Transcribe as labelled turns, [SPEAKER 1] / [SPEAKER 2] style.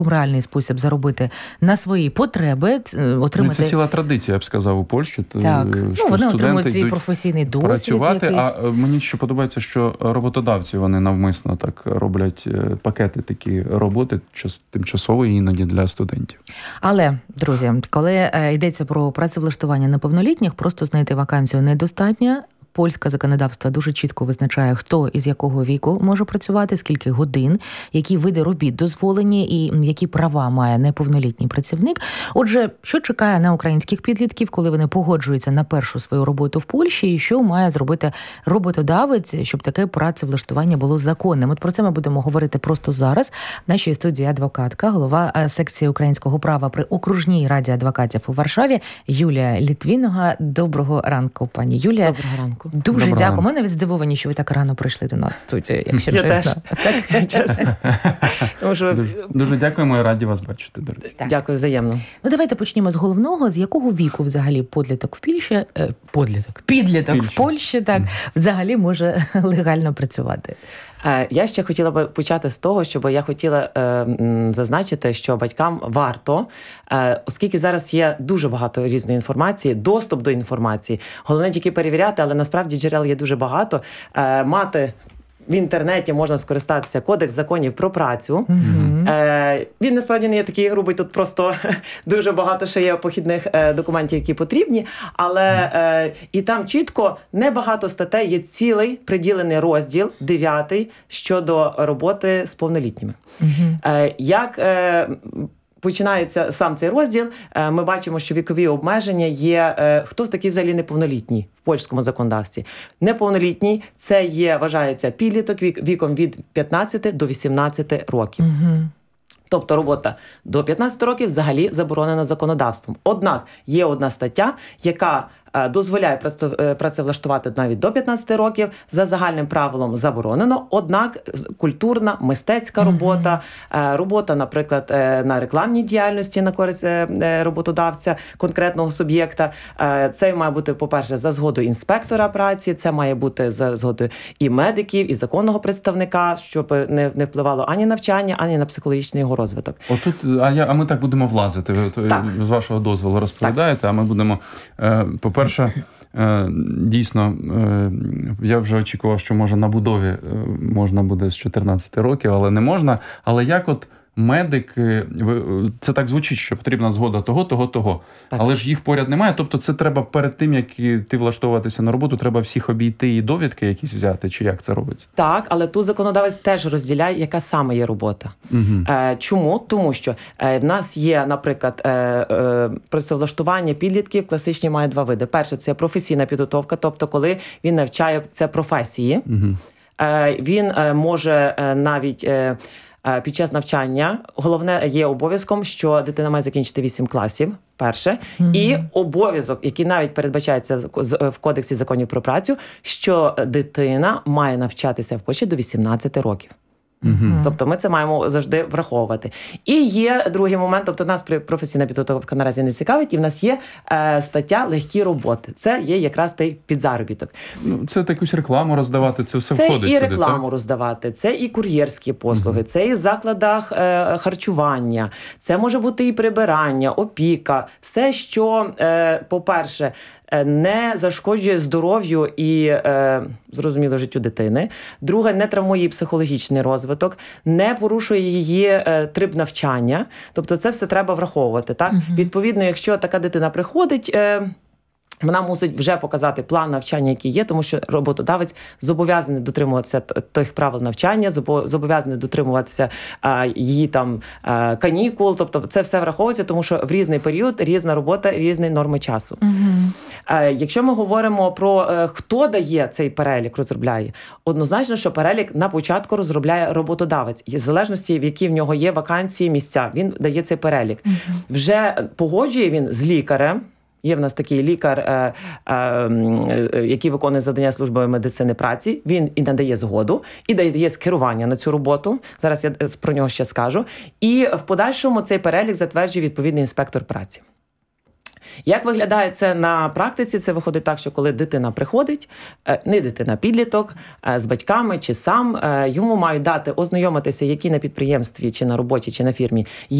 [SPEAKER 1] реальний спосіб заробити на свої потреби, отримати...
[SPEAKER 2] Це ціла традиція, я б сказав, у Польщі.
[SPEAKER 1] Так, вони отримують свій професійний досвід
[SPEAKER 2] працювати,
[SPEAKER 1] якийсь.
[SPEAKER 2] А мені ще подобається, що роботодавці, вони навмисно так роблять пакети такі роботи, тимчасової іноді для студентів.
[SPEAKER 1] Але, друзі, коли йдеться про працевлаштування неповнолітніх, просто знайти вакансію недостатньо. Польське законодавство дуже чітко визначає, хто із якого віку може працювати, скільки годин, які види робіт дозволені і які права має неповнолітній працівник. Отже, що чекає на українських підлітків, коли вони погоджуються на першу свою роботу в Польщі, і що має зробити роботодавець, щоб таке працевлаштування було законним? От про це ми будемо говорити просто зараз. В нашій студії адвокатка, голова секції українського права при окружній раді адвокатів у Варшаві Юлія Літвінова. Доброго ранку, пані Юлія.
[SPEAKER 3] Доброго ранку.
[SPEAKER 1] Дуже дякую. Ми навіть здивовані, що ви так рано прийшли до нас в студію, якщо чесно.
[SPEAKER 3] Я теж. Чесно.
[SPEAKER 2] Дуже дякуємо і раді вас бачити.
[SPEAKER 3] Дякую, взаємно.
[SPEAKER 1] Давайте почнемо з головного. З якого віку взагалі підліток в Польщі так взагалі може легально працювати?
[SPEAKER 3] Я ще хотіла би почати з того, щоб я хотіла зазначити, що батькам варто, оскільки зараз є дуже багато різної інформації, доступ до інформації, головне тільки перевіряти, але насправді джерел є дуже багато, мати в інтернеті можна скористатися Кодекс законів про працю. Він насправді не є такий грубий, тут просто дуже багато ще є похідних документів, які потрібні, але і там чітко небагато статей, є цілий приділений розділ, 9, щодо роботи з повнолітніми. Як починається сам цей розділ, ми бачимо, що вікові обмеження є, хтось такий взагалі неповнолітній в польському законодавстві. Неповнолітній – це є, вважається, підліток віком від 15 до 18 років. Тобто робота до 15 років взагалі заборонена законодавством. Однак є одна стаття, яка дозволяє працевлаштувати навіть до 15 років, за загальним правилом заборонено, однак культурна, мистецька робота, робота, наприклад, на рекламній діяльності на користь роботодавця, конкретного суб'єкта, це має бути, по-перше, за згодою інспектора праці, це має бути за згодою і медиків, і законного представника, щоб не впливало ані навчання, ані на психологічний його розвиток.
[SPEAKER 2] Отут, а ми так будемо влазити. Ви з вашого дозволу розповідаєте, а ми будемо, по-перше, дійсно, я вже очікував, що може на будові можна буде з 14 років, але не можна. Але як от медик, це так звучить, що потрібна згода того. Так. Але ж їх поряд немає, тобто це треба перед тим, як ти влаштовуватися на роботу, треба всіх обійти і довідки якісь взяти, чи як це робиться? Так,
[SPEAKER 3] але тут законодавець теж розділяє, яка саме є робота. Чому? Тому що в нас є, наприклад, працевлаштування підлітків класичні має 2 види. Перше – це професійна підготовка, тобто коли він навчається професії. Він може навіть під час навчання, головне є обов'язком, що дитина має закінчити 8 класів, перше, і обов'язок, який навіть передбачається в Кодексі законів про працю, що дитина має навчатися в Польщі до 18 років. Тобто ми це маємо завжди враховувати. І є другий момент, тобто нас професійна підготовка наразі не цікавить, і в нас є стаття «Легкі роботи». Це є якраз той підзаробіток.
[SPEAKER 2] Це якусь рекламу роздавати, це все входить
[SPEAKER 3] сюди.
[SPEAKER 2] Це
[SPEAKER 3] і рекламу роздавати, це і кур'єрські послуги, це і в закладах харчування, це може бути і прибирання, опіка. Все, що, по-перше, не зашкоджує здоров'ю і, зрозуміло, життю дитини. Друге, не травмує її психологічний розвиток, не порушує її триб навчання. Тобто це все треба враховувати. Так? Відповідно, якщо така дитина приходить, вона мусить вже показати план навчання, який є, тому що роботодавець зобов'язаний дотримуватися тих правил навчання, зобов'язаний дотримуватися її там канікул. Тобто це все враховується, тому що в різний період різна робота, різні норми часу. Якщо ми говоримо про хто дає цей перелік, розробляє, однозначно, що перелік на початку розробляє роботодавець. В залежності, в які в нього є вакансії, місця, він дає цей перелік. Вже погоджує він з лікарем. Є в нас такий лікар, який виконує завдання службової медицини праці. Він і надає згоду, і дає скерування на цю роботу. Зараз я про нього ще скажу. І в подальшому цей перелік затверджує відповідний інспектор праці. Як виглядає це на практиці? Це виходить так, що коли дитина приходить, не дитина, підліток, з батьками чи сам, йому мають дати ознайомитися, які на підприємстві, чи на роботі, чи на фірмі